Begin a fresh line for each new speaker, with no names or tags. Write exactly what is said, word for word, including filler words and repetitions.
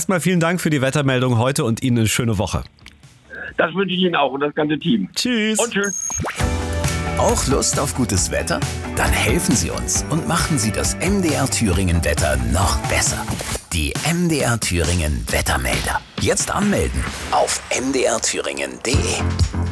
erstmal vielen Dank für die Wettermeldung heute und Ihnen eine schöne Woche.
Das wünsche ich Ihnen auch und das ganze Team.
Tschüss.
Und tschüss.
Auch Lust auf gutes Wetter? Dann helfen Sie uns und machen Sie das M D R Thüringen Wetter noch besser. Die M D R Thüringen Wettermelder. Jetzt anmelden auf m d r thüringen punkt d e.